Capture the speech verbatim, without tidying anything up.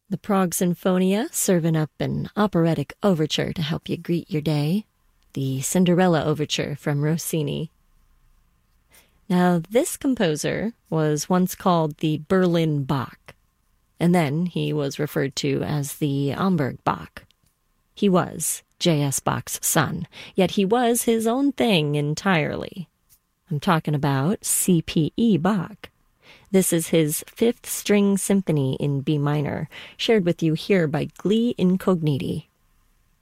The Prague Sinfonia, serving up an operatic overture to help you greet your day. The Cinderella Overture from Rossini. Now, this composer was once called the Berlin Bach, and then he was referred to as the Amberg Bach. He was J S. Bach's son, yet he was his own thing entirely. I'm talking about C P E Bach. This is his fifth string symphony in B minor, shared with you here by Gli Incogniti.